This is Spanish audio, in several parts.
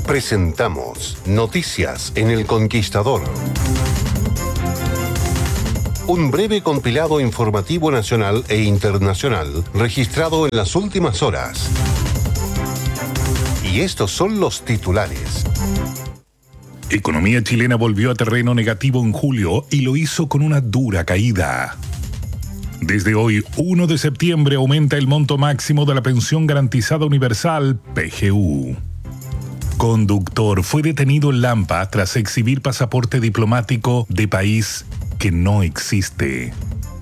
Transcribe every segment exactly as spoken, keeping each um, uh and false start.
Presentamos Noticias en El Conquistador. Un breve compilado informativo nacional e internacional registrado en las últimas horas. Y estos son los titulares. Economía chilena volvió a terreno negativo en julio y lo hizo con una dura caída. Desde hoy, primero de septiembre, aumenta el monto máximo de la pensión garantizada universal, P G U. Conductor fue detenido en Lampa tras exhibir pasaporte diplomático de país que no existe.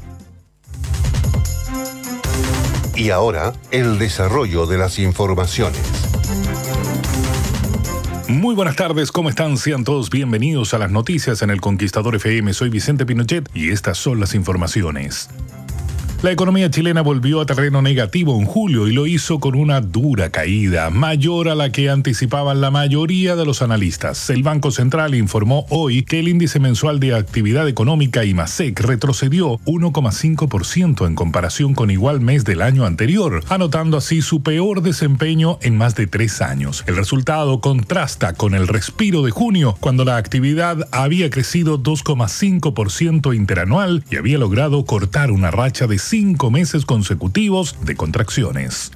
Y ahora, el desarrollo de las informaciones. Muy buenas tardes, ¿cómo están? Sean todos bienvenidos a las noticias en El Conquistador F M. Soy Vicente Pinochet y estas son las informaciones. La economía chilena volvió a terreno negativo en julio y lo hizo con una dura caída, mayor a la que anticipaban la mayoría de los analistas. El Banco Central informó hoy que el índice mensual de actividad económica IMASEC retrocedió uno coma cinco por ciento en comparación con igual mes del año anterior, anotando así su peor desempeño en más de tres años. El resultado contrasta con el respiro de junio, cuando la actividad había crecido dos coma cinco por ciento interanual y había logrado cortar una racha de cinco meses consecutivos de contracciones.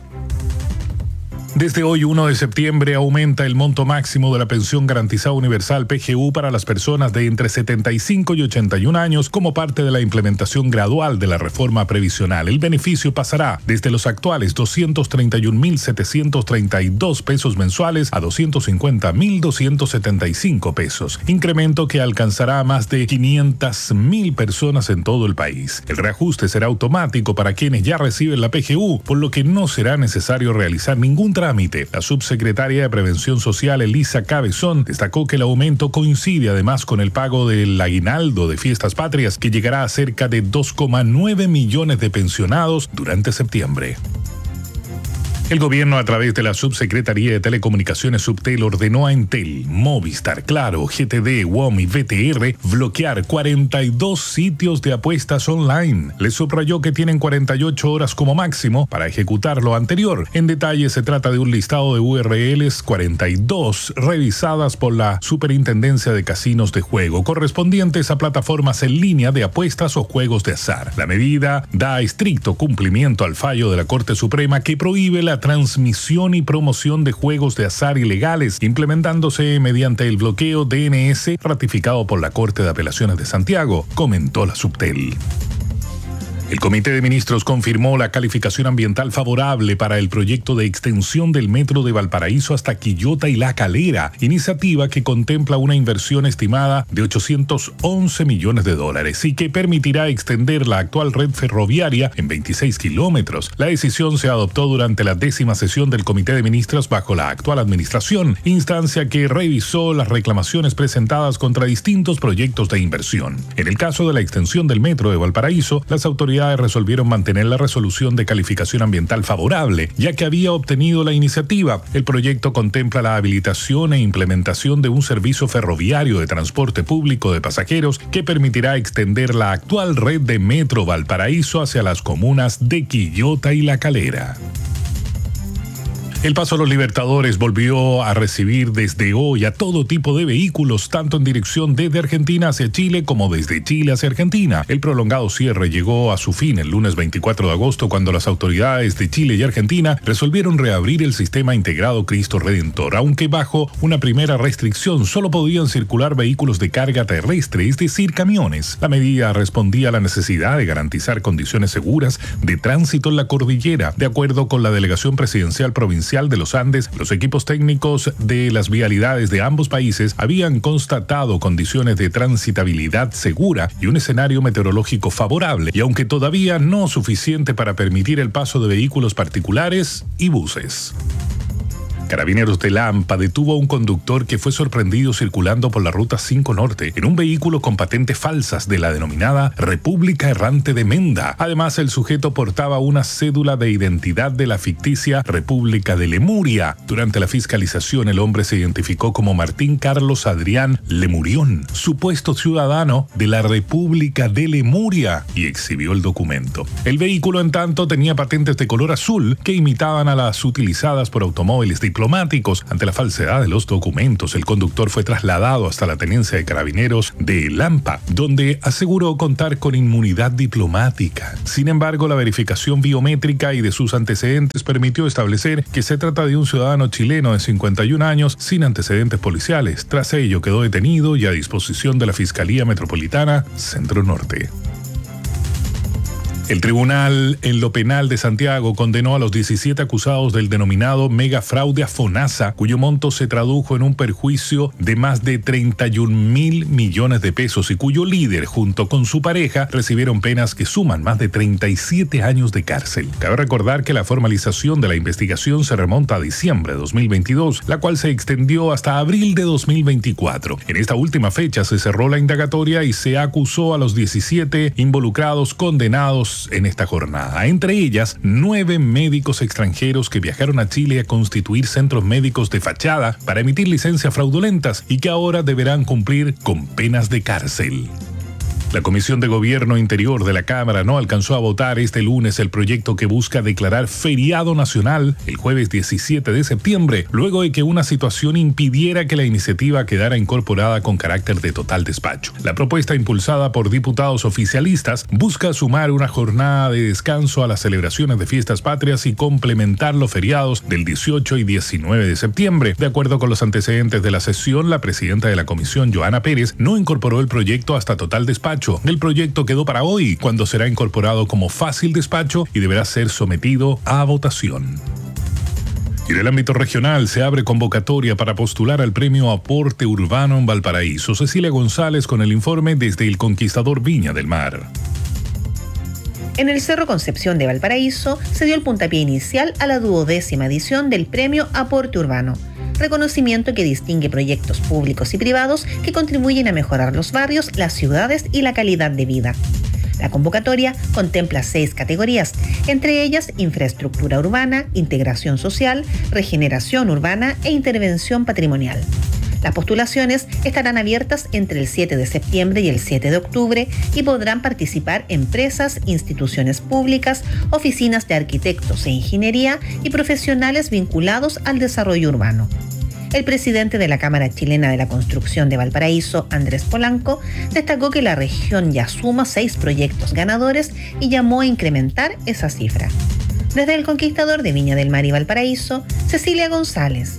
Desde hoy, primero de septiembre, aumenta el monto máximo de la pensión garantizada universal P G U para las personas de entre setenta y cinco y ochenta y un años como parte de la implementación gradual de la reforma previsional. El beneficio pasará desde los actuales doscientos treinta y un mil setecientos treinta y dos pesos mensuales a doscientos cincuenta mil doscientos setenta y cinco pesos, incremento que alcanzará a más de quinientas mil personas en todo el país. El reajuste será automático para quienes ya reciben la P G U, por lo que no será necesario realizar ningún trámite. La subsecretaria de Prevención Social, Elisa Cabezón, destacó que el aumento coincide además con el pago del aguinaldo de Fiestas Patrias, que llegará a cerca de dos coma nueve millones de pensionados durante septiembre. El gobierno, a través de la Subsecretaría de Telecomunicaciones Subtel, ordenó a Entel, Movistar, Claro, G T D, W O M y V T R bloquear cuarenta y dos sitios de apuestas online. Les subrayó que tienen cuarenta y ocho horas como máximo para ejecutar lo anterior. En detalle, se trata de un listado de U R Ls cuarenta y dos revisadas por la Superintendencia de Casinos de Juego, correspondientes a plataformas en línea de apuestas o juegos de azar. La medida da estricto cumplimiento al fallo de la Corte Suprema que prohíbe la transmisión y promoción de juegos de azar ilegales, implementándose mediante el bloqueo D N S ratificado por la Corte de Apelaciones de Santiago, comentó la Subtel. El Comité de Ministros confirmó la calificación ambiental favorable para el proyecto de extensión del metro de Valparaíso hasta Quillota y La Calera, iniciativa que contempla una inversión estimada de ochocientos once millones de dólares y que permitirá extender la actual red ferroviaria en veintiséis kilómetros. La decisión se adoptó durante la décima sesión del Comité de Ministros bajo la actual administración, instancia que revisó las reclamaciones presentadas contra distintos proyectos de inversión. En el caso de la extensión del metro de Valparaíso, las autoridades resolvieron mantener la resolución de calificación ambiental favorable, ya que había obtenido la iniciativa. El proyecto contempla la habilitación e implementación de un servicio ferroviario de transporte público de pasajeros que permitirá extender la actual red de Metro Valparaíso hacia las comunas de Quillota y La Calera. El Paso a los Libertadores volvió a recibir desde hoy a todo tipo de vehículos, tanto en dirección desde Argentina hacia Chile como desde Chile hacia Argentina. El prolongado cierre llegó a su fin el lunes veinticuatro de agosto, cuando las autoridades de Chile y Argentina resolvieron reabrir el sistema integrado Cristo Redentor, aunque bajo una primera restricción: solo podían circular vehículos de carga terrestre, es decir, camiones. La medida respondía a la necesidad de garantizar condiciones seguras de tránsito en la cordillera. De acuerdo con la Delegación Presidencial Provincial de los Andes, los equipos técnicos de las vialidades de ambos países habían constatado condiciones de transitabilidad segura y un escenario meteorológico favorable, y aunque todavía no suficiente para permitir el paso de vehículos particulares y buses. Carabineros de Lampa detuvo a un conductor que fue sorprendido circulando por la Ruta cinco Norte en un vehículo con patentes falsas de la denominada República Errante de Menda. Además, el sujeto portaba una cédula de identidad de la ficticia República de Lemuria. Durante la fiscalización, el hombre se identificó como Martín Carlos Adrián Lemurión, supuesto ciudadano de la República de Lemuria, y exhibió el documento. El vehículo, en tanto, tenía patentes de color azul que imitaban a las utilizadas por automóviles diplomáticos diplomáticos. Ante la falsedad de los documentos, el conductor fue trasladado hasta la tenencia de carabineros de Lampa, donde aseguró contar con inmunidad diplomática. Sin embargo, la verificación biométrica y de sus antecedentes permitió establecer que se trata de un ciudadano chileno de cincuenta y un años sin antecedentes policiales. Tras ello, quedó detenido y a disposición de la Fiscalía Metropolitana Centro Norte. El tribunal en lo penal de Santiago condenó a los diecisiete acusados del denominado megafraude a FONASA, cuyo monto se tradujo en un perjuicio de más de treinta y un mil millones de pesos y cuyo líder, junto con su pareja, recibieron penas que suman más de treinta y siete años de cárcel. Cabe recordar que la formalización de la investigación se remonta a diciembre de dos mil veintidós, la cual se extendió hasta abril de dos mil veinticuatro. En esta última fecha se cerró la indagatoria y se acusó a los diecisiete involucrados condenados en esta jornada, entre ellas nueve médicos extranjeros que viajaron a Chile a constituir centros médicos de fachada para emitir licencias fraudulentas y que ahora deberán cumplir con penas de cárcel. La Comisión de Gobierno Interior de la Cámara no alcanzó a votar este lunes el proyecto que busca declarar feriado nacional el jueves diecisiete de septiembre, luego de que una situación impidiera que la iniciativa quedara incorporada con carácter de total despacho. La propuesta, impulsada por diputados oficialistas, busca sumar una jornada de descanso a las celebraciones de fiestas patrias y complementar los feriados del dieciocho y diecinueve de septiembre. De acuerdo con los antecedentes de la sesión, la presidenta de la comisión, Joana Pérez, no incorporó el proyecto hasta total despacho. El proyecto quedó para hoy, cuando será incorporado como fácil despacho y deberá ser sometido a votación. Y en el ámbito regional se abre convocatoria para postular al premio Aporte Urbano en Valparaíso. Cecilia González con el informe desde el Conquistador Viña del Mar. En el Cerro Concepción de Valparaíso se dio el puntapié inicial a la duodécima edición del premio Aporte Urbano, reconocimiento que distingue proyectos públicos y privados que contribuyen a mejorar los barrios, las ciudades y la calidad de vida. La convocatoria contempla seis categorías, entre ellas infraestructura urbana, integración social, regeneración urbana e intervención patrimonial. Las postulaciones estarán abiertas entre el siete de septiembre y el siete de octubre y podrán participar empresas, instituciones públicas, oficinas de arquitectos e ingeniería y profesionales vinculados al desarrollo urbano. El presidente de la Cámara Chilena de la Construcción de Valparaíso, Andrés Polanco, destacó que la región ya suma seis proyectos ganadores y llamó a incrementar esa cifra. Desde el Conquistador de Viña del Mar y Valparaíso, Cecilia González.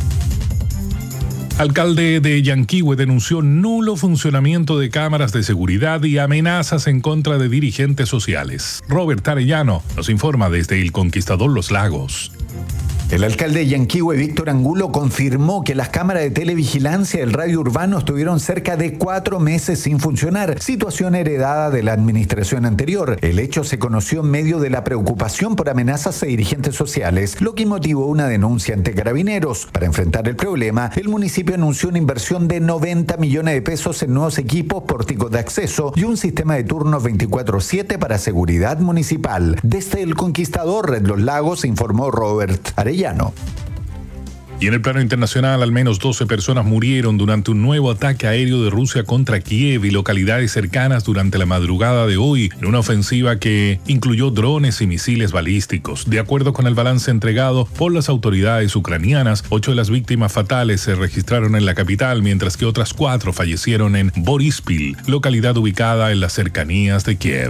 Alcalde de Yanquihue denunció nulo funcionamiento de cámaras de seguridad y amenazas en contra de dirigentes sociales. Robert Arellano nos informa desde el Conquistador Los Lagos. El alcalde de Yanquihue, Víctor Angulo, confirmó que las cámaras de televigilancia del radio urbano estuvieron cerca de cuatro meses sin funcionar, situación heredada de la administración anterior. El hecho se conoció en medio de la preocupación por amenazas a dirigentes sociales, lo que motivó una denuncia ante Carabineros. Para enfrentar el problema, el municipio anunció una inversión de noventa millones de pesos en nuevos equipos, pórticos de acceso y un sistema de turnos veinticuatro siete para seguridad municipal. Desde el Conquistador en Los Lagos informó Robert Arellano. Y en el plano internacional, al menos doce personas murieron durante un nuevo ataque aéreo de Rusia contra Kiev y localidades cercanas durante la madrugada de hoy, en una ofensiva que incluyó drones y misiles balísticos. De acuerdo con el balance entregado por las autoridades ucranianas, ocho de las víctimas fatales se registraron en la capital, mientras que otras cuatro fallecieron en Boryspil, localidad ubicada en las cercanías de Kiev.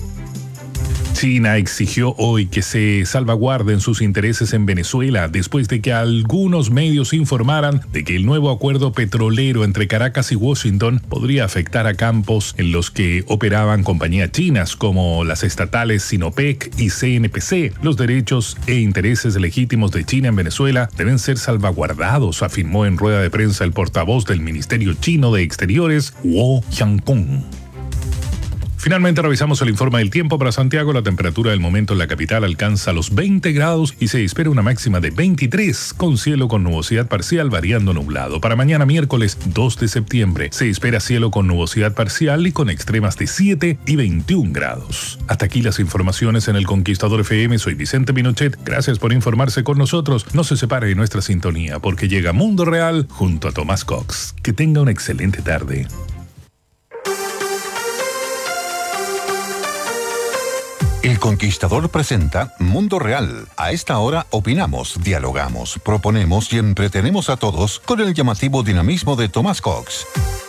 China exigió hoy que se salvaguarden sus intereses en Venezuela después de que algunos medios informaran de que el nuevo acuerdo petrolero entre Caracas y Washington podría afectar a campos en los que operaban compañías chinas como las estatales Sinopec y C N P C. Los derechos e intereses legítimos de China en Venezuela deben ser salvaguardados, afirmó en rueda de prensa el portavoz del Ministerio Chino de Exteriores, Guo Jiankong. Finalmente revisamos el informe del tiempo para Santiago. La temperatura del momento en la capital alcanza los veinte grados y se espera una máxima de veintitrés, con cielo con nubosidad parcial variando nublado. Para mañana miércoles dos de septiembre se espera cielo con nubosidad parcial y con extremas de siete y veintiún grados. Hasta aquí las informaciones en el Conquistador F M. Soy Vicente Pinochet. Gracias por informarse con nosotros. No se separe de nuestra sintonía porque llega Mundo Real junto a Tomás Cox. Que tenga una excelente tarde. El Conquistador presenta Mundo Real. A esta hora opinamos, dialogamos, proponemos y entretenemos a todos con el llamativo dinamismo de Tomás Cox.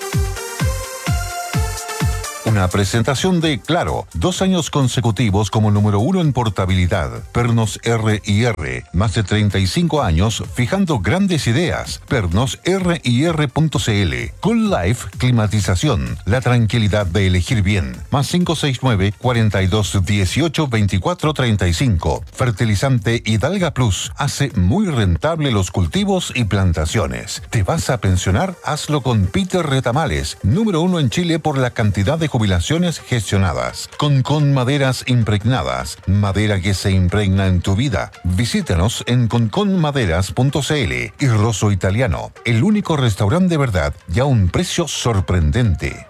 Una presentación de Claro, dos años consecutivos como número uno en portabilidad. Pernos R y R, más de treinta y cinco años fijando grandes ideas. Pernos R y R punto c l. Cool Life, climatización, la tranquilidad de elegir bien. Más cinco seis nueve, cuarenta y dos, dieciocho, veinticuatro, treinta y cinco. Fertilizante Hidalga Plus, hace muy rentable los cultivos y plantaciones. ¿Te vas a pensionar? Hazlo con Peter Retamales, número uno en Chile por la cantidad de jubilaciones gestionadas. Concon Maderas Impregnadas, madera que se impregna en tu vida. Visítanos en concon maderas punto c l. Y Rosso Italiano, el único restaurante de verdad y a un precio sorprendente.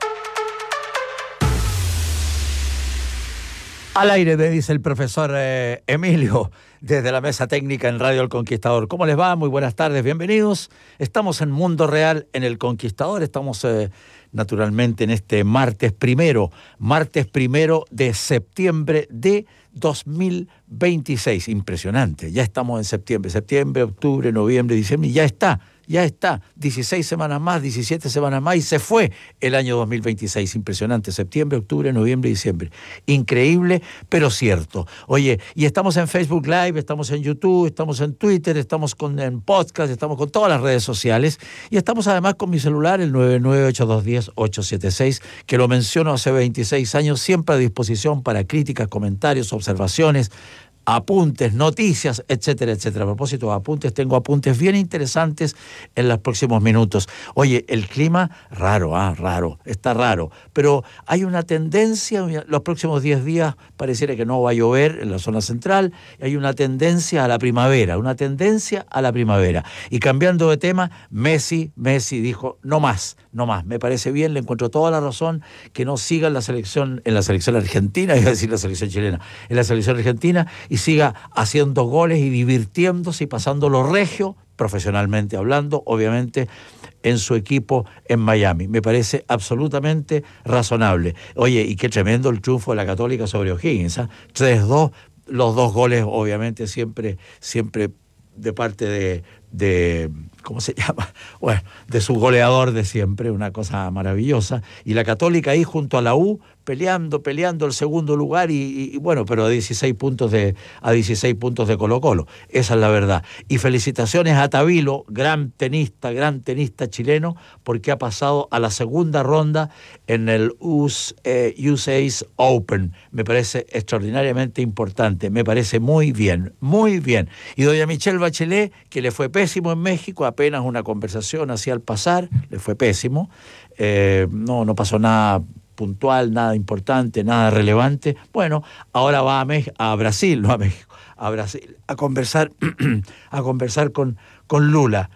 Al aire, me dice el profesor eh, Emilio, desde la mesa técnica en Radio El Conquistador. ¿Cómo les va? Muy buenas tardes, bienvenidos. Estamos en Mundo Real, en El Conquistador. Estamos eh, naturalmente en este martes primero, martes primero de septiembre de dos mil veintiséis. Impresionante, ya estamos en septiembre, septiembre, octubre, noviembre, diciembre, y ya está. Ya está, dieciséis semanas más, diecisiete semanas más y se fue el año dos mil veintiséis. Impresionante, septiembre, octubre, noviembre, diciembre. Increíble, pero cierto. Oye, y estamos en Facebook Live, estamos en YouTube, estamos en Twitter, estamos con, en podcast, estamos con todas las redes sociales y estamos además con mi celular, el nueve nueve ocho dos uno cero ocho siete seis, que lo menciono hace veintiséis años, siempre a disposición para críticas, comentarios, observaciones, apuntes, noticias, etcétera, etcétera. A propósito de apuntes, tengo apuntes bien interesantes en los próximos minutos. Oye, el clima, raro, ah, raro, está raro, pero hay una tendencia, los próximos diez días pareciera que no va a llover en la zona central, hay una tendencia a la primavera, una tendencia a la primavera. Y cambiando de tema, Messi, Messi dijo, no más, no más, me parece bien, le encuentro toda la razón que no siga en la selección, en la selección argentina, iba a decir la selección chilena, en la selección argentina, y siga haciendo goles y divirtiéndose y pasándolo regio, profesionalmente hablando, obviamente, en su equipo en Miami. Me parece absolutamente razonable. Oye, y qué tremendo el triunfo de la Católica sobre O'Higgins, ¿eh? tres dos, los dos goles, obviamente, siempre, siempre de parte de, de, ¿cómo se llama? Bueno, de su goleador de siempre, una cosa maravillosa. Y la Católica ahí junto a la U, peleando, peleando el segundo lugar y, y, y bueno, pero a dieciséis puntos de a dieciséis puntos de Colo-Colo. Esa es la verdad. Y felicitaciones a Tabilo, gran tenista, gran tenista chileno, porque ha pasado a la segunda ronda en el U S, eh, U S A's Open. Me parece extraordinariamente importante, me parece muy bien, muy bien. Y doña Michelle Bachelet, que le fue pésimo en México, apenas una conversación así al pasar, le fue pésimo. Eh, no, no pasó nada puntual, nada importante, nada relevante. Bueno, ahora va a, Mex- a Brasil, no a México, a Brasil, a conversar, a conversar con, con Lula.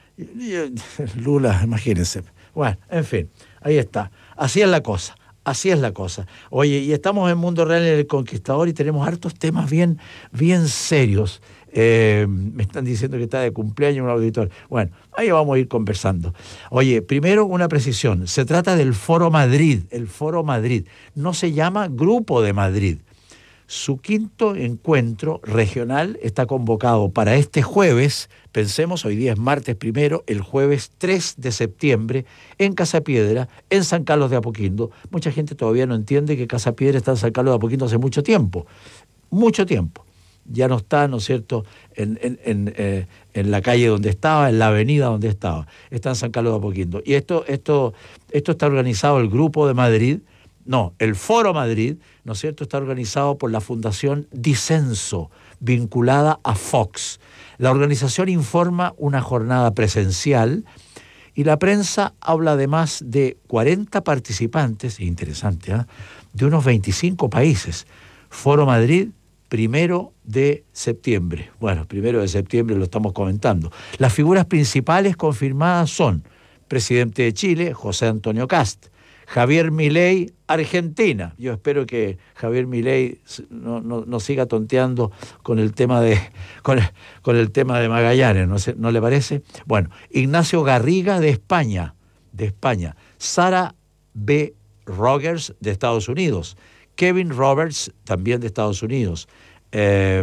Lula, imagínense. Bueno, en fin, ahí está. Así es la cosa, así es la cosa. Oye, y estamos en Mundo Real en El Conquistador y tenemos hartos temas bien, bien serios. Eh, me están diciendo que está de cumpleaños un auditor. Bueno, ahí vamos a ir conversando. Oye, primero una precisión. Se trata del Foro Madrid, el Foro Madrid. No se llama Grupo de Madrid. Su quinto encuentro regional está convocado para este jueves, pensemos, hoy día es martes primero, el jueves tres de septiembre, en Casa Piedra, en San Carlos de Apoquindo. Mucha gente todavía no entiende que Casa Piedra está en San Carlos de Apoquindo hace mucho tiempo, mucho tiempo. Ya no está, ¿no es cierto?, en, en, en, eh, en la calle donde estaba, en la avenida donde estaba. Está en San Carlos de Apoquindo. Y esto, esto, esto está organizado el Grupo de Madrid, no, el Foro Madrid, ¿no es cierto?, está organizado por la Fundación Disenso, vinculada a Fox. La organización informa una jornada presencial y la prensa habla de más de cuarenta participantes, interesante, ¿eh?, de unos veinticinco países. Foro Madrid, primero de septiembre. Bueno, primero de septiembre lo estamos comentando. Las figuras principales confirmadas son presidente de Chile, José Antonio Kast, Javier Milei, Argentina. Yo espero que Javier Milei no, no, no siga tonteando con el tema de con el, con el tema de Magallanes, ¿no, sé, ¿no le parece? Bueno, Ignacio Garriga de España, de España, Sara B. Rogers de Estados Unidos, Kevin Roberts, también de Estados Unidos. Eh,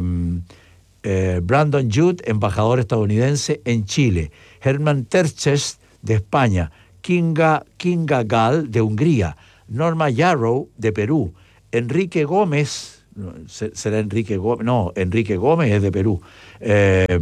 eh, Brandon Judd, embajador estadounidense en Chile. Herman Terches, de España. Kinga, Kinga Gal, de Hungría. Norma Yarrow, de Perú. Enrique Gómez, será Enrique Gómez, no, Enrique Gómez es de Perú. Eh,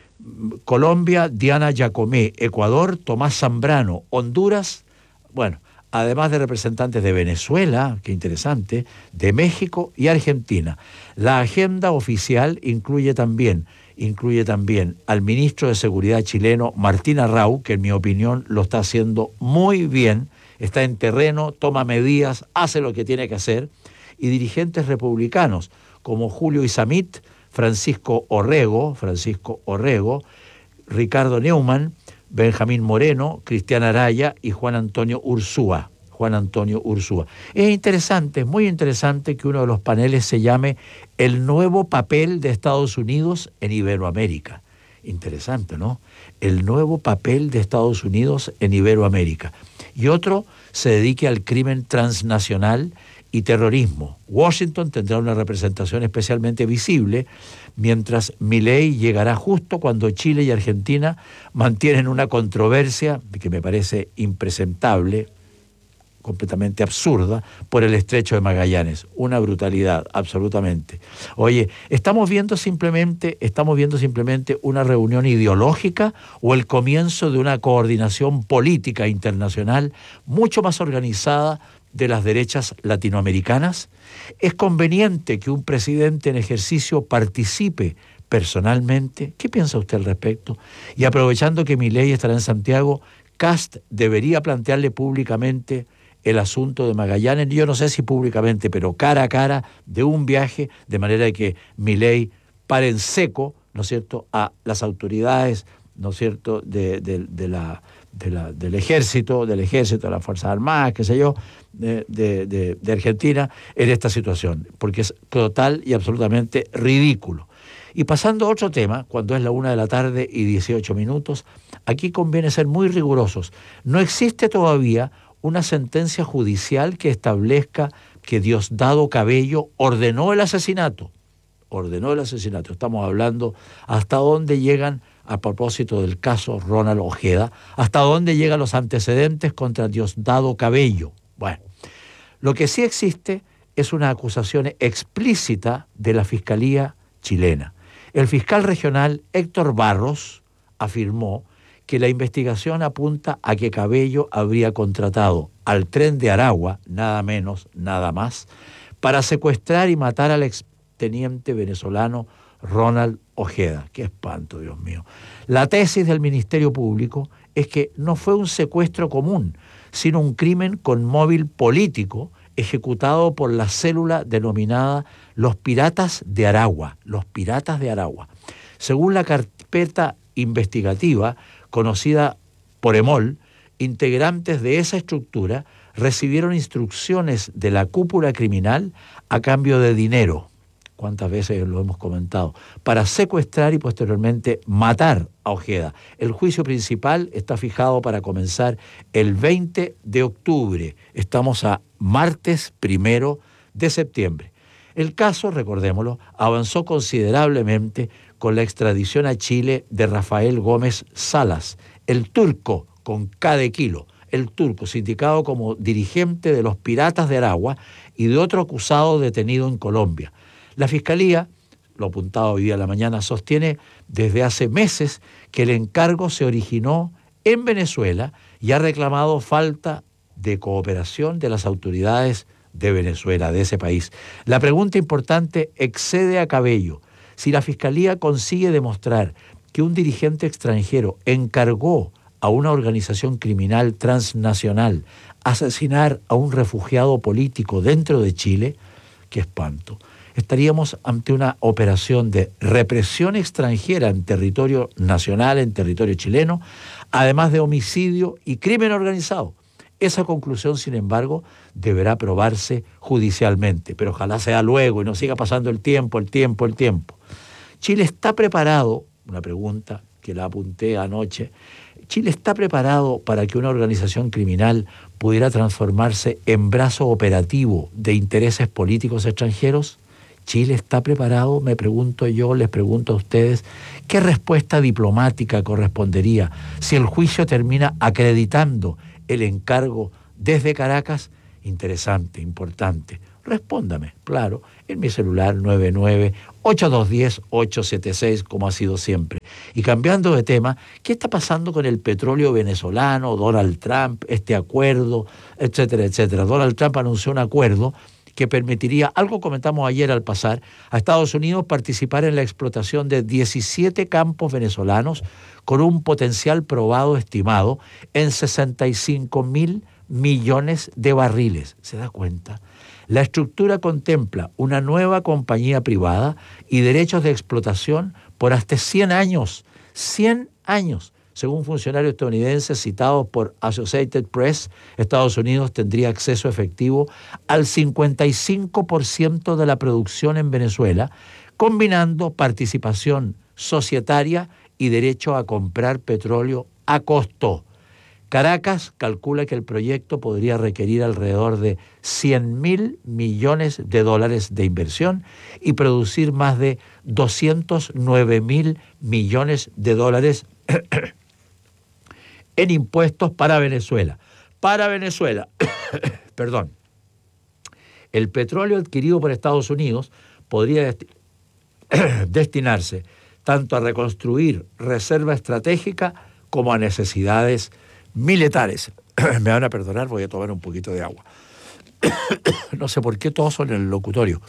Colombia, Diana Giacomé. Ecuador, Tomás Zambrano. Honduras, bueno, además de representantes de Venezuela, qué interesante, de México y Argentina. La agenda oficial incluye también, incluye también al ministro de Seguridad chileno, Martín Arrau, que en mi opinión lo está haciendo muy bien, está en terreno, toma medidas, hace lo que tiene que hacer, y dirigentes republicanos como Julio Isamit, Francisco Orrego, Francisco Orrego, Ricardo Neumann, Benjamín Moreno, Cristian Araya y Juan Antonio Ursúa. Juan Antonio Ursúa. Es interesante, es muy interesante que uno de los paneles se llame El nuevo papel de Estados Unidos en Iberoamérica. Interesante, ¿no? El nuevo papel de Estados Unidos en Iberoamérica. Y otro se dedique al crimen transnacional y terrorismo. Washington tendrá una representación especialmente visible, mientras Milei llegará justo cuando Chile y Argentina mantienen una controversia que me parece impresentable, completamente absurda, por el Estrecho de Magallanes. Una brutalidad, absolutamente. Oye, ¿estamos viendo simplemente, estamos viendo simplemente una reunión ideológica o el comienzo de una coordinación política internacional mucho más organizada de las derechas latinoamericanas? ¿Es conveniente que un presidente en ejercicio participe personalmente? ¿Qué piensa usted al respecto? Y aprovechando que Milei estará en Santiago, Kast debería plantearle públicamente el asunto de Magallanes, yo no sé si públicamente, pero cara a cara, de un viaje, de manera que Milei pare en seco, ¿no es cierto?, a las autoridades, ¿no es cierto?, de, de, de la... De la, del ejército, del ejército, de las Fuerzas Armadas, qué sé yo, de, de, de, de Argentina, en esta situación, porque es total y absolutamente ridículo. Y pasando a otro tema, cuando es la una de la tarde y dieciocho minutos, aquí conviene ser muy rigurosos. No existe todavía una sentencia judicial que establezca que Diosdado Cabello ordenó el asesinato. Ordenó el asesinato. Estamos hablando hasta dónde llegan, a propósito del caso Ronald Ojeda, hasta dónde llegan los antecedentes contra Diosdado Cabello. Bueno, lo que sí existe es una acusación explícita de la Fiscalía chilena. El fiscal regional Héctor Barros afirmó que la investigación apunta a que Cabello habría contratado al Tren de Aragua, nada menos, nada más, para secuestrar y matar al exteniente venezolano Ronald Ojeda. Qué espanto, Dios mío. La tesis del Ministerio Público es que no fue un secuestro común, sino un crimen con móvil político ejecutado por la célula denominada Los Piratas de Aragua. Los Piratas de Aragua. Según la carpeta investigativa conocida por EMOL, integrantes de esa estructura recibieron instrucciones de la cúpula criminal a cambio de dinero. Cuántas veces lo hemos comentado, para secuestrar y posteriormente matar a Ojeda. El juicio principal está fijado para comenzar el veinte de octubre. Estamos a martes primero de septiembre. El caso, recordémoslo, avanzó considerablemente con la extradición a Chile de Rafael Gómez Salas, el turco con K de kilo, el turco, sindicado como dirigente de los Piratas de Aragua y de otro acusado detenido en Colombia. La Fiscalía, lo apuntaba hoy día a la mañana, sostiene desde hace meses que el encargo se originó en Venezuela y ha reclamado falta de cooperación de las autoridades de Venezuela, de ese país. La pregunta importante excede a Cabello. Si la Fiscalía consigue demostrar que un dirigente extranjero encargó a una organización criminal transnacional asesinar a un refugiado político dentro de Chile, qué espanto. Estaríamos ante una operación de represión extranjera en territorio nacional, en territorio chileno, además de homicidio y crimen organizado. Esa conclusión, sin embargo, deberá probarse judicialmente, pero ojalá sea luego y no siga pasando el tiempo, el tiempo, el tiempo. Chile está preparado, una pregunta que la apunté anoche, ¿Chile está preparado para que una organización criminal pudiera transformarse en brazo operativo de intereses políticos extranjeros? ¿Chile está preparado? Me pregunto yo, les pregunto a ustedes, ¿qué respuesta diplomática correspondería si el juicio termina acreditando el encargo desde Caracas? Interesante, importante. Respóndame, claro, en mi celular nueve nueve ocho dos uno cero ocho siete seis, como ha sido siempre. Y cambiando de tema, ¿qué está pasando con el petróleo venezolano, Donald Trump, este acuerdo, etcétera, etcétera? Donald Trump anunció un acuerdo que permitiría, algo comentamos ayer al pasar, a Estados Unidos participar en la explotación de diecisiete campos venezolanos con un potencial probado estimado en sesenta y cinco mil millones de barriles. ¿Se da cuenta? La estructura contempla una nueva compañía privada y derechos de explotación por hasta cien años. cien años. Según funcionarios estadounidenses citados por Associated Press, Estados Unidos tendría acceso efectivo al cincuenta y cinco por ciento de la producción en Venezuela, combinando participación societaria y derecho a comprar petróleo a costo. Caracas calcula que el proyecto podría requerir alrededor de cien mil millones de dólares de inversión y producir más de doscientos nueve mil millones de dólares en impuestos para Venezuela. Para Venezuela, perdón, el petróleo adquirido por Estados Unidos podría desti- destinarse tanto a reconstruir reserva estratégica como a necesidades militares. Me van a perdonar, voy a tomar un poquito de agua. No sé por qué todos son en el locutorio.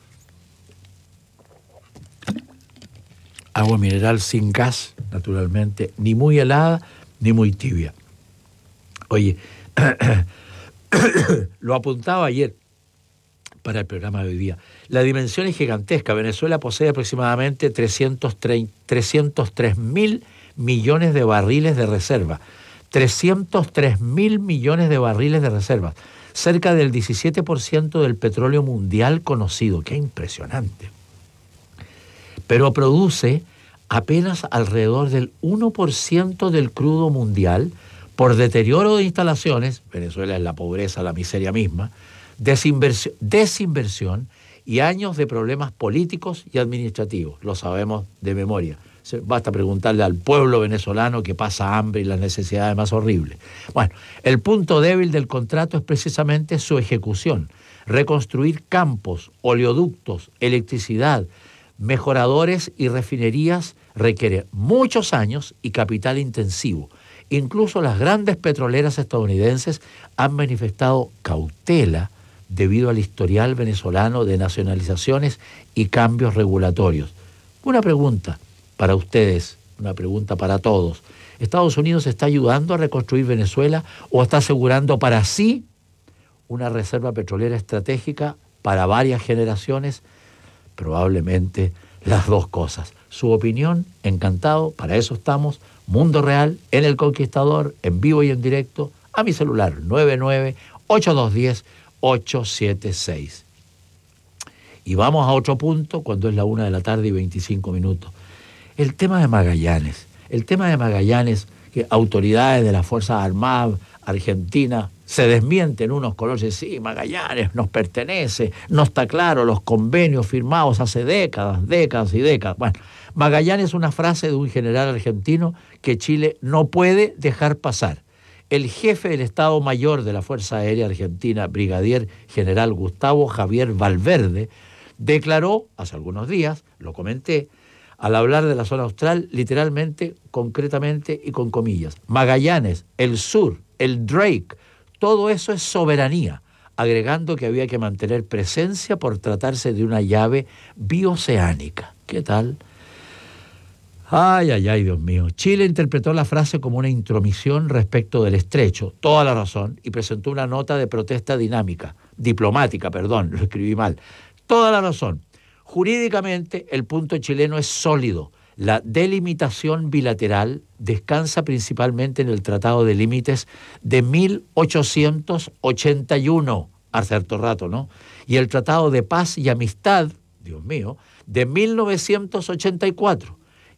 Agua mineral sin gas, naturalmente, ni muy helada ni muy tibia. Oye, lo apuntaba ayer para el programa de hoy día. La dimensión es gigantesca. Venezuela posee aproximadamente trescientos tres mil millones de barriles de reserva. trescientos tres mil millones de barriles de reservas. Cerca del diecisiete por ciento del petróleo mundial conocido. ¡Qué impresionante! Pero produce apenas alrededor del uno por ciento del crudo mundial por deterioro de instalaciones. Venezuela es la pobreza, la miseria misma. Desinversión, desinversión y años de problemas políticos y administrativos. Lo sabemos de memoria. Basta preguntarle al pueblo venezolano que pasa hambre y las necesidades más horribles. Bueno, el punto débil del contrato es precisamente su ejecución. Reconstruir campos, oleoductos, electricidad, mejoradores y refinerías requiere muchos años y capital intensivo. Incluso las grandes petroleras estadounidenses han manifestado cautela debido al historial venezolano de nacionalizaciones y cambios regulatorios. Una pregunta para ustedes, una pregunta para todos. ¿Estados Unidos está ayudando a reconstruir Venezuela o está asegurando para sí una reserva petrolera estratégica para varias generaciones? Probablemente las dos cosas. Su opinión, encantado, para eso estamos. Mundo Real, en El Conquistador, en vivo y en directo, a mi celular nueve nueve ocho dos uno cero ocho siete seis. Y vamos a otro punto cuando es la una de la tarde y veinticinco minutos. El tema de Magallanes. El tema de Magallanes, que autoridades de las Fuerzas Armadas Argentina se desmienten unos colores. Sí, Magallanes nos pertenece, no está claro, los convenios firmados hace décadas, décadas y décadas. Bueno, Magallanes es una frase de un general argentino que Chile no puede dejar pasar. El jefe del Estado Mayor de la Fuerza Aérea Argentina, brigadier general Gustavo Javier Valverde, declaró hace algunos días, lo comenté, al hablar de la zona austral, literalmente, concretamente y con comillas, Magallanes, el sur, el Drake, todo eso es soberanía, agregando que había que mantener presencia por tratarse de una llave bioceánica. ¿Qué tal? Ay, ay, ay, Dios mío. Chile interpretó la frase como una intromisión respecto del estrecho, toda la razón, y presentó una nota de protesta dinámica, diplomática, perdón, lo escribí mal. Toda la razón. Jurídicamente, el punto chileno es sólido. La delimitación bilateral descansa principalmente en el Tratado de Límites de mil ochocientos ochenta y uno, hace harto rato, ¿no? Y el Tratado de Paz y Amistad, Dios mío, de mil novecientos ochenta y cuatro.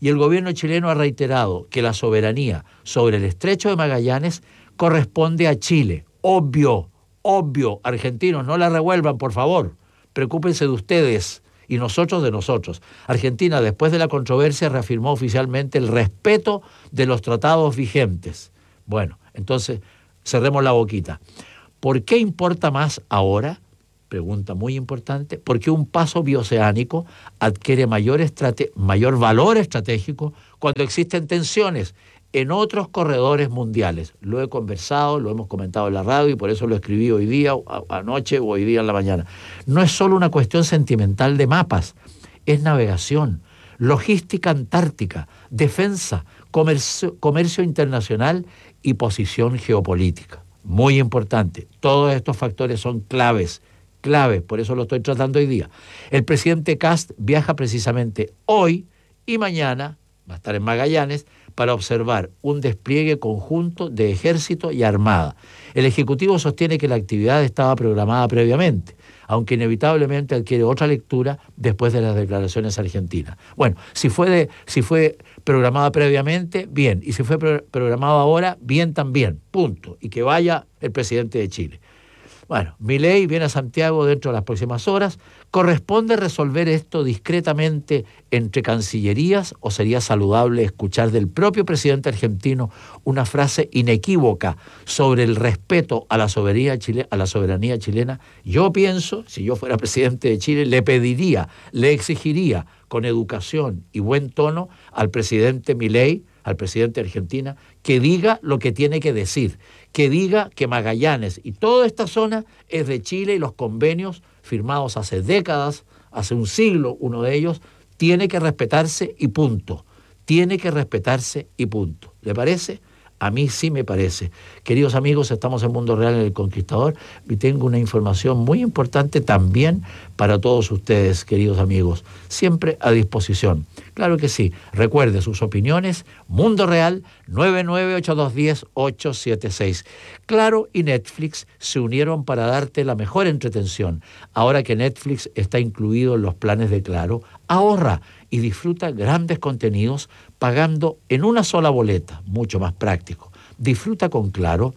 Y el gobierno chileno ha reiterado que la soberanía sobre el estrecho de Magallanes corresponde a Chile. Obvio, obvio, argentinos, no la revuelvan, por favor. Preocúpense de ustedes y nosotros de nosotros. Argentina, después de la controversia, reafirmó oficialmente el respeto de los tratados vigentes. Bueno, entonces, cerremos la boquita. ¿Por qué importa más ahora? Pregunta muy importante. ¿Por qué un paso bioceánico adquiere mayor, estrate- mayor valor estratégico cuando existen tensiones en otros corredores mundiales? Lo he conversado, lo hemos comentado en la radio y por eso lo escribí hoy día, a- anoche o hoy día en la mañana. No es solo una cuestión sentimental de mapas, es navegación, logística antártica, defensa, comercio, comercio internacional y posición geopolítica. Muy importante. Todos estos factores son claves, claves, por eso lo estoy tratando hoy día. El presidente Kast viaja precisamente hoy y mañana, va a estar en Magallanes, para observar un despliegue conjunto de ejército y armada. El Ejecutivo sostiene que la actividad estaba programada previamente, aunque inevitablemente adquiere otra lectura después de las declaraciones argentinas. Bueno, si fue, de, si fue programada previamente, bien, y si fue pro, programado ahora, bien también, punto, y que vaya el presidente de Chile. Bueno, Milei viene a Santiago dentro de las próximas horas. ¿Corresponde resolver esto discretamente entre cancillerías o sería saludable escuchar del propio presidente argentino una frase inequívoca sobre el respeto a la soberanía chilena, a la soberanía chilena? Yo pienso, si yo fuera presidente de Chile, le pediría, le exigiría con educación y buen tono al presidente Milei, al presidente de Argentina, que diga lo que tiene que decir, que diga que Magallanes y toda esta zona es de Chile y los convenios firmados hace décadas, hace un siglo, uno de ellos, tiene que respetarse y punto. Tiene que respetarse y punto. ¿Le parece? A mí sí me parece. Queridos amigos, estamos en Mundo Real en El Conquistador y tengo una información muy importante también para todos ustedes, queridos amigos. Siempre a disposición. Claro que sí. Recuerde sus opiniones. Mundo Real nueve nueve ocho dos uno cero ocho siete seis. Claro y Netflix se unieron para darte la mejor entretención. Ahora que Netflix está incluido en los planes de Claro, ahorra y disfruta grandes contenidos pagando en una sola boleta, mucho más práctico. Disfruta con Claro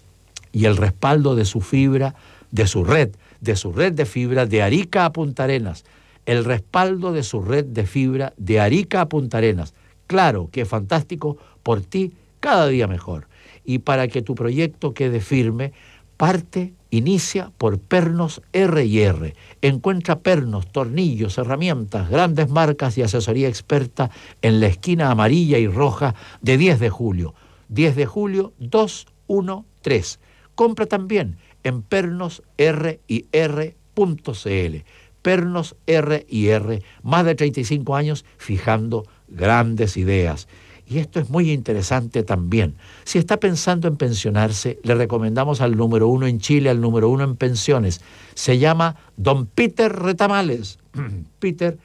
y el respaldo de su fibra, de su red, de su red de fibra de Arica a Punta Arenas. El respaldo de su red de fibra de Arica a Punta Arenas. Claro que es fantástico, por ti cada día mejor. Y para que tu proyecto quede firme, parte, inicia por Pernos R y R. Encuentra pernos, tornillos, herramientas, grandes marcas y asesoría experta en la esquina amarilla y roja de diez de julio. diez de julio dos uno tres. Compra también en pernos r y r punto c l. Pernos R y R, más de treinta y cinco años fijando grandes ideas. Y esto es muy interesante también. Si está pensando en pensionarse, le recomendamos al número uno en Chile, al número uno en pensiones. Se llama don Peter Retamales. Peter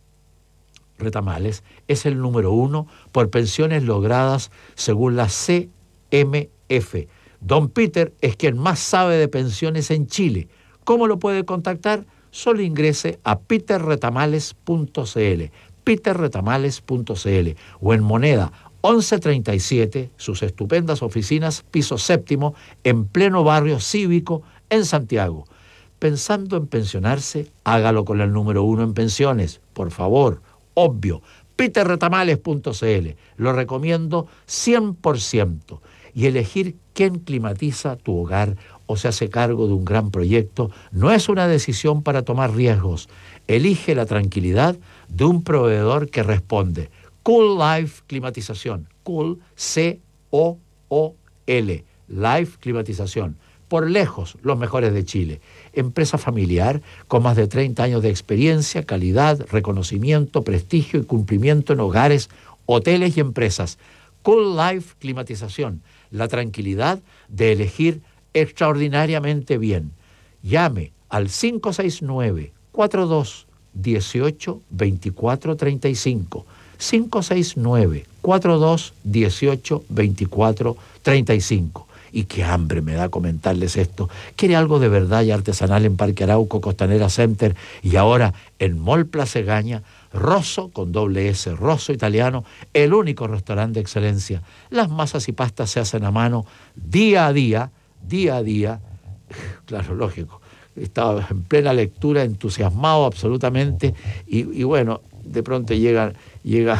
Retamales es el número uno por pensiones logradas según la C M F. Don Peter es quien más sabe de pensiones en Chile. ¿Cómo lo puede contactar? Solo ingrese a peter retamales punto c l. peter retamales punto c l o en moneda once treinta y siete, sus estupendas oficinas, piso séptimo, en pleno barrio cívico en Santiago. Pensando en pensionarse, hágalo con el número uno en pensiones, por favor, obvio, peter retamales punto c l. Lo recomiendo cien por ciento. Y elegir quién climatiza tu hogar o se hace cargo de un gran proyecto no es una decisión para tomar riesgos. Elige la tranquilidad de un proveedor que responde. Cool Life Climatización. Cool, C O O L. Life Climatización. Por lejos, los mejores de Chile. Empresa familiar con más de treinta años de experiencia, calidad, reconocimiento, prestigio y cumplimiento en hogares, hoteles y empresas. Cool Life Climatización. La tranquilidad de elegir extraordinariamente bien. Llame al cinco seis nueve, cuatro dos uno ocho, dos cuatro tres cinco. cinco seis nueve, cuatro dos uno ocho, dos cuatro tres cinco. Y qué hambre me da comentarles esto. ¿Quiere algo de verdad y artesanal en Parque Arauco, Costanera Center y ahora en Mall Plaza Egaña? Rosso, con doble S, Rosso Italiano, el único restaurante de excelencia. Las masas y pastas se hacen a mano día a día, día a día. Claro, lógico. Estaba en plena lectura, entusiasmado absolutamente, y, y bueno, de pronto llega, llega,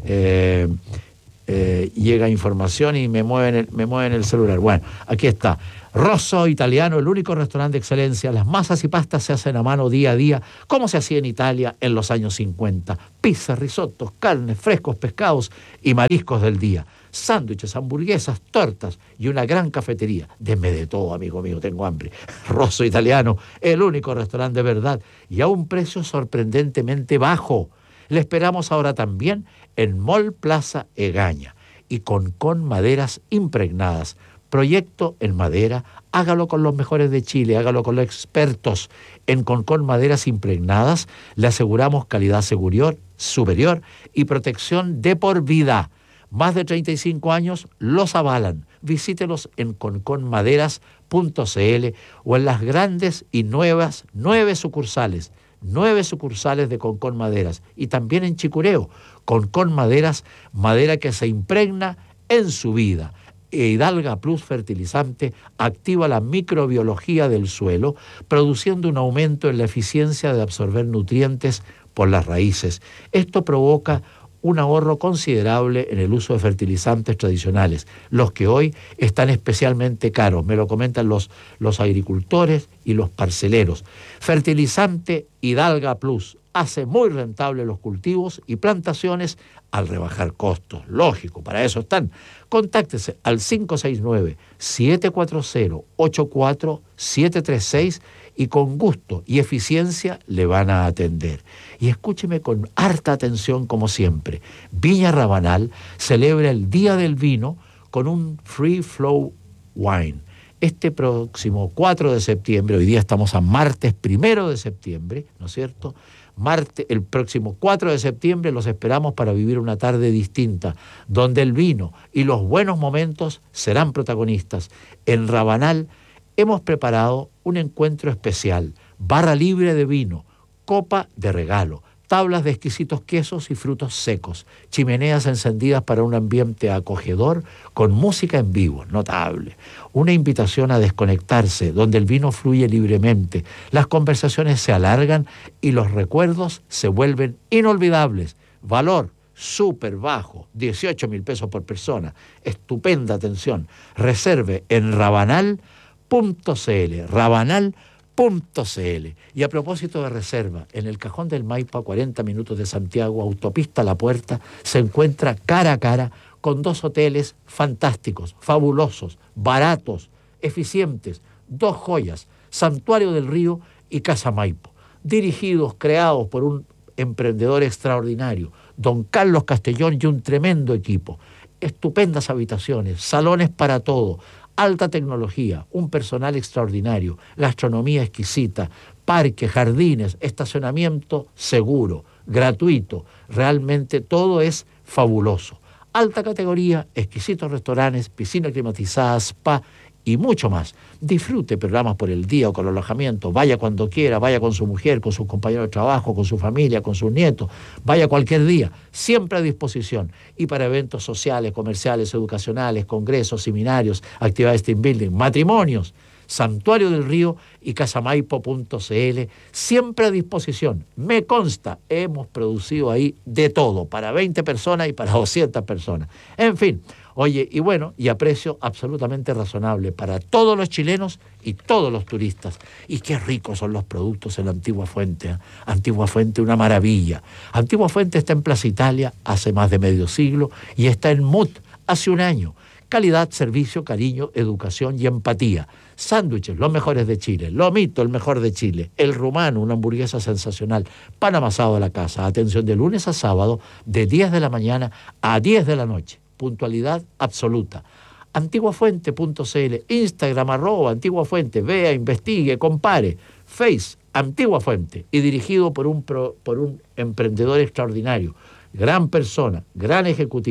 eh, eh, llega información y me mueven el, me mueven el celular. Bueno, aquí está. Rosso Italiano, el único restaurante de excelencia. Las masas y pastas se hacen a mano día a día, como se hacía en Italia en los años cincuenta. Pizzas, risotos, carnes, frescos, pescados y mariscos del día. Sándwiches, hamburguesas, tortas y una gran cafetería. Denme de todo, amigo mío, tengo hambre. Rosso Italiano, el único restaurante de verdad y a un precio sorprendentemente bajo. Le esperamos ahora también en Mall Plaza Egaña y con, con maderas impregnadas. Proyecto en madera, hágalo con los mejores de Chile, hágalo con los expertos. En Concón Maderas Impregnadas le aseguramos calidad superior, superior y protección de por vida. Más de treinta y cinco años los avalan. Visítelos en concon maderas punto c l o en las grandes y nuevas nueve sucursales. Nueve sucursales de Concón Maderas y también en Chicureo. Concón Maderas, madera que se impregna en su vida. E Hidalga Plus Fertilizante activa la microbiología del suelo, produciendo un aumento en la eficiencia de absorber nutrientes por las raíces. Esto provoca un ahorro considerable en el uso de fertilizantes tradicionales, los que hoy están especialmente caros. Me lo comentan los, los agricultores y los parceleros. Fertilizante Hidalga Plus hace muy rentable los cultivos y plantaciones al rebajar costos. Lógico, para eso están. Contáctese al cinco seis nueve, siete cuatro cero, ocho cuatro siete tres seis y con gusto y eficiencia le van a atender. Y escúcheme con harta atención como siempre. Viña Rabanal celebra el Día del Vino con un Free Flow Wine. Este próximo cuatro de septiembre, hoy día estamos a martes primero de septiembre, ¿no es cierto?, Marte, el próximo cuatro de septiembre los esperamos para vivir una tarde distinta, donde el vino y los buenos momentos serán protagonistas. En Rabanal hemos preparado un encuentro especial, barra libre de vino, copa de regalo, tablas de exquisitos quesos y frutos secos, chimeneas encendidas para un ambiente acogedor con música en vivo, notable. Una invitación a desconectarse, donde el vino fluye libremente, las conversaciones se alargan y los recuerdos se vuelven inolvidables. Valor súper bajo, dieciocho mil pesos por persona. Estupenda atención. Reserve en rabanal punto c l, rabanal punto c l. Y a propósito de reserva, en el Cajón del Maipo, a cuarenta minutos de Santiago, autopista La Puerta, se encuentra cara a cara con dos hoteles fantásticos, fabulosos, baratos, eficientes, dos joyas, Santuario del Río y Casa Maipo, dirigidos, creados por un emprendedor extraordinario, don Carlos Castellón, y un tremendo equipo. Estupendas habitaciones, salones para todo, alta tecnología, un personal extraordinario, gastronomía exquisita, parques, jardines, estacionamiento seguro, gratuito. Realmente todo es fabuloso. Alta categoría, exquisitos restaurantes, piscina climatizada, spa y mucho más. Disfrute programas por el día o con alojamiento, vaya cuando quiera, vaya con su mujer, con sus compañeros de trabajo, con su familia, con sus nietos, vaya cualquier día, siempre a disposición. Y para eventos sociales, comerciales, educacionales, congresos, seminarios, actividades team building, matrimonios, Santuario del Río y casamaipo punto c l, siempre a disposición. Me consta, hemos producido ahí de todo, para veinte personas y para doscientas personas. En fin, oye, y bueno, y a precio absolutamente razonable para todos los chilenos y todos los turistas. Y qué ricos son los productos en la Antigua Fuente, ¿eh? Antigua Fuente, una maravilla. Antigua Fuente está en Plaza Italia hace más de medio siglo y está en M U T hace un año. Calidad, servicio, cariño, educación y empatía. Sándwiches, los mejores de Chile. Lomito, el mejor de Chile. El rumano, una hamburguesa sensacional. Pan amasado a la casa. Atención de lunes a sábado, de diez de la mañana a diez de la noche. Puntualidad absoluta. antiguafuente punto c l, Instagram, arroba Antigua Fuente. Vea, investigue, compare. Face, Antigua Fuente. Y dirigido por un, pro, por un emprendedor extraordinario. Gran persona, gran ejecutivo,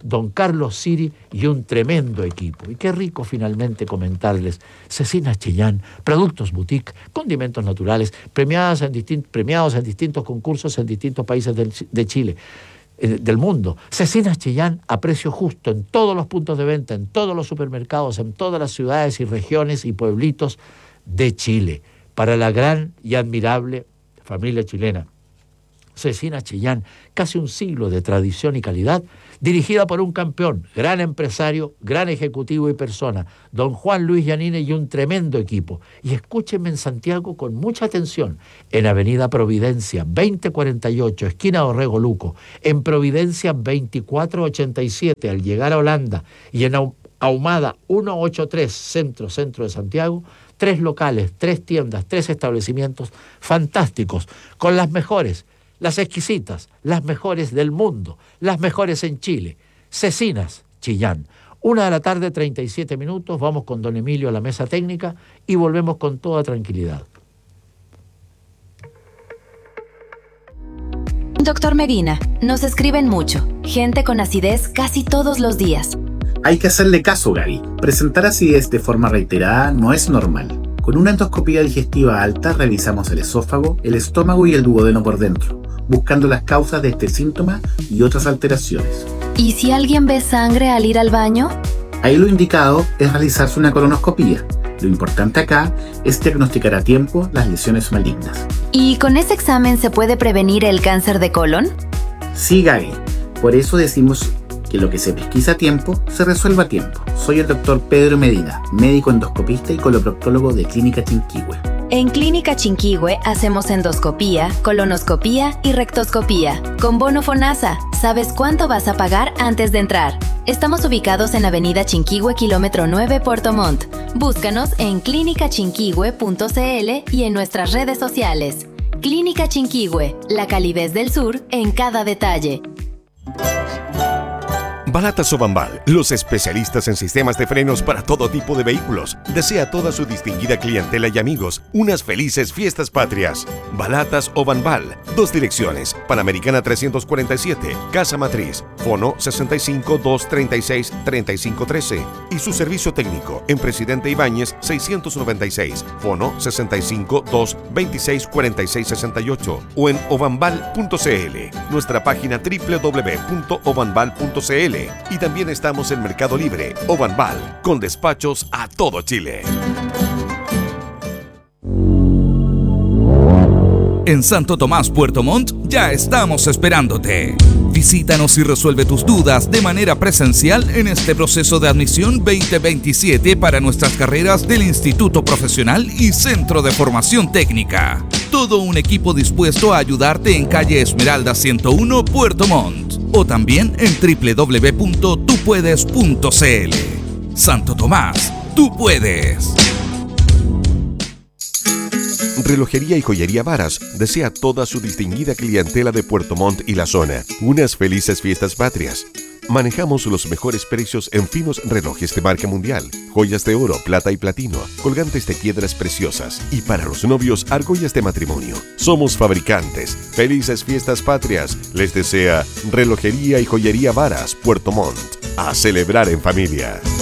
don Carlos Siri y un tremendo equipo. Y qué rico finalmente comentarles, Cecinas Chillán, productos boutique, condimentos naturales, premiados en, distin- premiados en distintos concursos en distintos países del, de Chile, eh, del mundo. Cecinas Chillán a precio justo en todos los puntos de venta, en todos los supermercados, en todas las ciudades y regiones y pueblitos de Chile, para la gran y admirable familia chilena. Cecinas Chillán, casi un siglo de tradición y calidad, dirigida por un campeón, gran empresario, gran ejecutivo y persona, don Juan Luis Yanine, y un tremendo equipo. Y escúchenme en Santiago con mucha atención, en Avenida Providencia veinte cuarenta y ocho, esquina Orrego Luco, en Providencia veinticuatro ochenta y siete, al llegar a Holanda, y en Ahumada ciento ochenta y tres, centro, centro de Santiago, tres locales, tres tiendas, tres establecimientos fantásticos, con las mejores, las exquisitas, las mejores del mundo, las mejores en Chile. Cecinas Chillán. Una de la tarde, treinta y siete minutos, vamos con don Emilio a la mesa técnica y volvemos con toda tranquilidad. Doctor Medina, nos escriben mucho. Gente con acidez casi todos los días. Hay que hacerle caso, Gaby. Presentar acidez de forma reiterada no es normal. Con una endoscopía digestiva alta revisamos el esófago, el estómago y el duodeno por dentro, buscando las causas de este síntoma y otras alteraciones. ¿Y si alguien ve sangre al ir al baño? Ahí lo indicado es realizarse una colonoscopía. Lo importante acá es diagnosticar a tiempo las lesiones malignas. ¿Y con ese examen se puede prevenir el cáncer de colon? Sí, Gaby. Por eso decimos que lo que se pesquisa a tiempo, se resuelva a tiempo. Soy el doctor Pedro Medina, médico endoscopista y coloproctólogo de Clínica Chinquihue. En Clínica Chinquihue hacemos endoscopía, colonoscopía y rectoscopía. Con bono FONASA, sabes cuánto vas a pagar antes de entrar. Estamos ubicados en Avenida Chinquihue, kilómetro nueve, Puerto Montt. Búscanos en clínica chinquihue punto c l y en nuestras redes sociales. Clínica Chinquihue, la calidez del sur en cada detalle. Balatas Obanval, los especialistas en sistemas de frenos para todo tipo de vehículos. Desea a toda su distinguida clientela y amigos unas felices fiestas patrias. Balatas Obanval, dos direcciones, Panamericana trescientos cuarenta y siete, Casa Matriz, Fono sesenta y cinco, doscientos treinta y seis, treinta y cinco trece y su servicio técnico en Presidente Ibáñez seiscientos noventa y seis, Fono sesenta y cinco, doscientos veintiséis, cuarenta y seis sesenta y ocho o en obanval punto c l, nuestra página doble u doble u doble u punto obanval punto c l. Y también estamos en Mercado Libre, Obanval, con despachos a todo Chile. En Santo Tomás, Puerto Montt, ya estamos esperándote. Visítanos y resuelve tus dudas de manera presencial en este proceso de admisión veinte veintisiete para nuestras carreras del Instituto Profesional y Centro de Formación Técnica. Todo un equipo dispuesto a ayudarte en calle Esmeralda ciento uno, Puerto Montt. O también en doble u doble u doble u punto tú puedes punto c l. Santo Tomás, tú puedes. Relojería y Joyería Varas desea a toda su distinguida clientela de Puerto Montt y la zona unas felices fiestas patrias. Manejamos los mejores precios en finos relojes de marca mundial, joyas de oro, plata y platino, colgantes de piedras preciosas y para los novios argollas de matrimonio. Somos fabricantes. Felices fiestas patrias. Les desea Relojería y Joyería Varas, Puerto Montt. A celebrar en familia.